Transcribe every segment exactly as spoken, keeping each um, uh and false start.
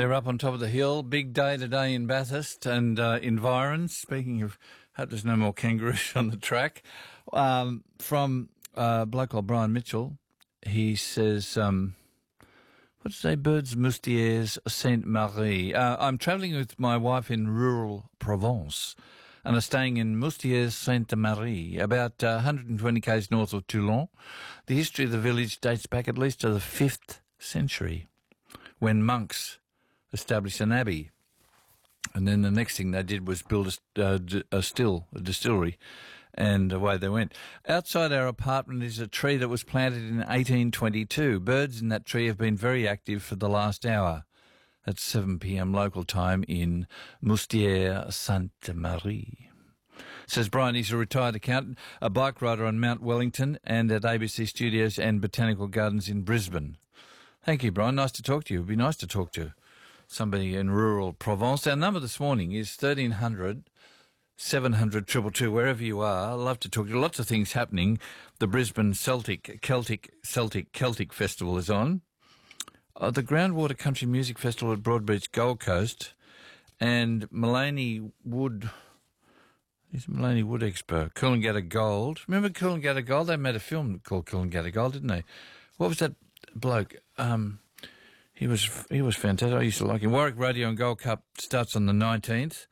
They're up on top of the hill. Big day today in Bathurst and uh, environs. Speaking of, hope there's no more kangaroos on the track. Um, from uh, a bloke called Brian Mitchell, he says, um, what did say? Birds Moustiers Sainte Marie. Uh, I'm travelling with my wife in rural Provence and are staying in Moustiers Sainte Marie, about uh, one hundred twenty k's north of Toulon. The history of the village dates back at least to the fifth century, when monks established an abbey. And then the next thing they did was build a, uh, a still, a distillery, and away they went. Outside our apartment is a tree that was planted in eighteen twenty-two. Birds in that tree have been very active for the last hour. At seven p.m. local time in Moustiers Sainte Marie. Says Brian, he's a retired accountant, a bike rider on Mount Wellington and at A B C Studios and Botanical Gardens in Brisbane. Thank you, Brian. Nice to talk to you. It'd be nice to talk to somebody in rural Provence. Our number this morning is thirteen hundred, seven hundred, two two two, wherever you are. I'd love to talk to you. Lots of things happening. The Brisbane Celtic, Celtic, Celtic, Celtic Festival is on. Uh, the Groundwater Country Music Festival at Broadbeach, Gold Coast, and Mullaney Wood, is Mullaney Wood Expo, Coolangatta Gold. Remember Coolangatta Gold? They made a film called Coolangatta Gold, didn't they? What was that bloke? Um, he was he was fantastic. I used to like him. Warwick Radio and Gold Cup starts on the nineteenth.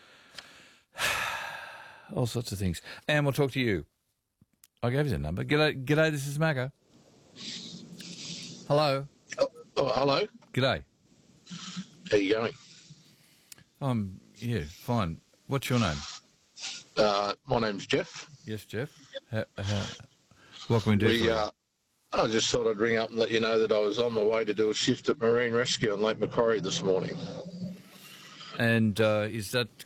All sorts of things. And we'll talk to you. I gave you the number. G'day, g'day, this is Mako. Hello. Oh, hello. G'day. How you going? Um, yeah, fine. What's your name? Uh, my name's Jeff. Yes, Jeff. How, how, what can we do we, for you? uh, I just thought I'd ring up and let you know that I was on my way to do a shift at Marine Rescue on Lake Macquarie this morning. And uh, is that